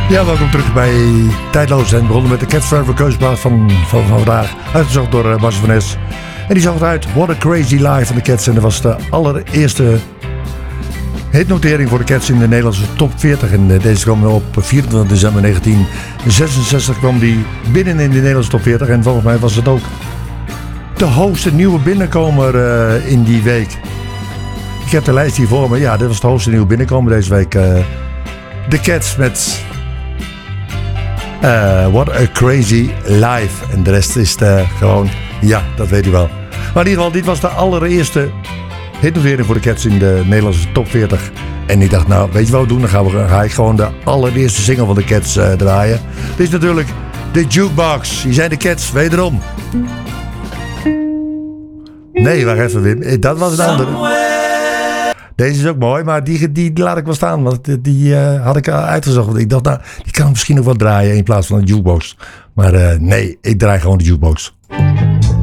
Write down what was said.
Ja, welkom terug bij Tijdloos. En begonnen met de Cats Forever keuzeplaat van vandaag. Uitgezocht door Bas van Es. En die zag het uit What a Crazy Life van de Cats. En dat was de allereerste hitnotering voor de Cats in de Nederlandse top 40. En deze kwam op 24 december 1966 kwam die binnen in de Nederlandse top 40. En volgens mij was het ook de hoogste nieuwe binnenkomer in die week. Ik heb de lijst hier voor me. Ja, dit was de hoogste nieuwe binnenkomer deze week. De Cats met What a Crazy Life. En de rest is gewoon, ja, dat weet u wel. Maar in ieder geval, dit was de allereerste hitnotering voor de Cats in de Nederlandse top 40. En ik dacht, nou, weet je wat we doen? Dan ga ik gewoon de allereerste single van de Cats draaien. Dit is natuurlijk de Jukebox. Hier zijn de Cats, wederom. Nee, wacht even, Wim. Dat was een andere. Deze is ook mooi, maar die laat ik wel staan. Want die had ik uitgezocht. Want ik dacht, nou, die kan misschien nog wel draaien in plaats van een jukebox. Maar nee, ik draai gewoon de jukebox.